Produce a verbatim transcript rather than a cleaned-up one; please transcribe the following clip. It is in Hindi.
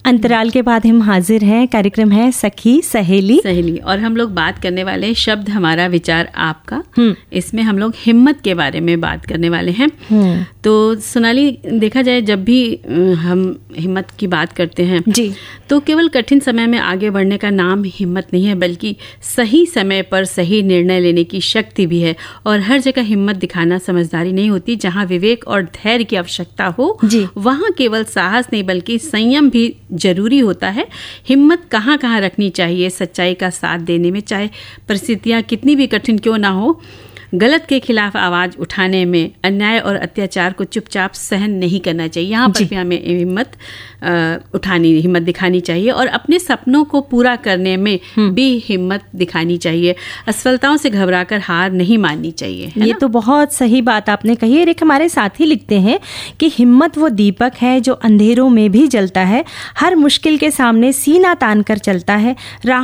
अंतराल के बाद हम हाजिर हैं। कार्यक्रम है सखी सहेली सहेली और हम लोग बात करने वाले शब्द हमारा विचार आपका। इसमें हम लोग हिम्मत के बारे में बात करने वाले हैं। तो सोनाली, देखा जाए जब भी हम हिम्मत की बात करते हैं जी, तो केवल कठिन समय में आगे बढ़ने का नाम हिम्मत नहीं है, बल्कि सही समय पर सही निर्णय लेने की शक्ति भी है। और हर जगह हिम्मत दिखाना समझदारी नहीं होती। जहाँ विवेक और धैर्य की आवश्यकता हो वहाँ केवल साहस नहीं बल्कि संयम भी जरूरी होता है। हिम्मत कहाँ कहाँ रखनी चाहिए? सच्चाई का साथ देने में, चाहे परिस्थितियाँ कितनी भी कठिन क्यों ना हो। गलत के खिलाफ आवाज उठाने में, अन्याय और अत्याचार को चुपचाप सहन नहीं करना चाहिए। यहाँ पर भी हमें हिम्मत उठानी हिम्मत दिखानी चाहिए और अपने सपनों को पूरा करने में भी हिम्मत दिखानी चाहिए। असफलताओं से घबराकर हार नहीं माननी चाहिए। ये तो बहुत सही बात आपने कही है। एक हमारे साथी लिखते हैं कि हिम्मत वो दीपक है जो अंधेरों में भी जलता है, हर मुश्किल के सामने सीना तान कर चलता है,